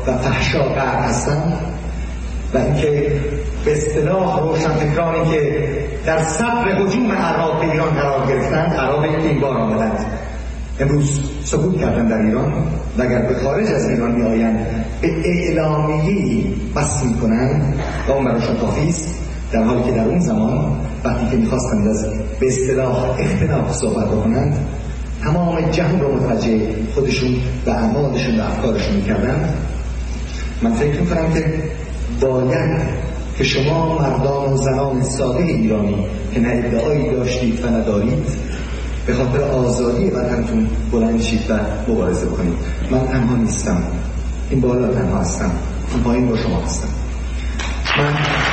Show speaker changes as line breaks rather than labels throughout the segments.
و فحشاگر هستند و اینکه به اصطلاح روشنفکرانی که در صدر هجوم اعراب به ایران قرار گرفتند، اعرابی که این بار آمدند امروز سقوط کردن در ایران و اگر به خارج از ایران می آیند به اعلامیه‌ای بس می کنند و اون براشون کافی است، در حالی که در اون زمان وقتی که می‌خواستند از به اصطلاح اختلاف صحبت بکنند تمام جهان رو متوجه خودشون و اعمالشون و افکارشون می‌کردند. من فکر می‌کنم که باید که شما مردان و زنان ساده ایرانی که نه ادعایی داشتید و ندارید به خاطر آزادی وطنتون بلند شید و مبارزه کنید. من تنها نیستم، این بالا تنها هستم، این پایین با شما هستم. من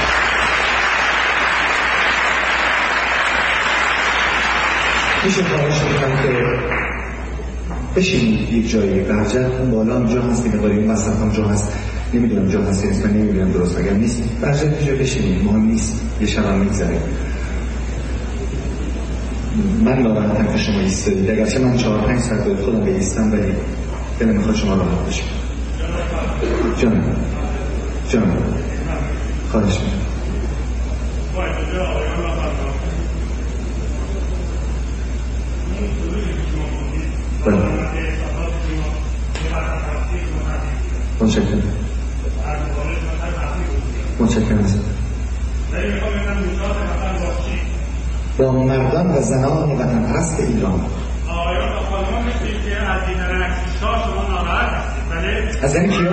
میشه خواهش میکنم که بشینید یک جایی برجت، اون بالا هم جا هست، این این وسط هم جا هست، نمیدونم جا هست نیست، من نمیدونم درست اگر نیست برجت یک جا بشینید، مهم نیست، یه شب هم میگذره. من ناراحتم که شما ایستادید، اگرچه من 4-5 ساعت باید خودم بایستم ولی دلم میخواد شما راحت بشید. جانم خواهش میکنم. متشکرم با مردان و زنان وطن پرست ایران.
آقایان و خانمان مثل که از این رنگسیش‌ها شما ناراحت هستید، بله؟
از این کیا؟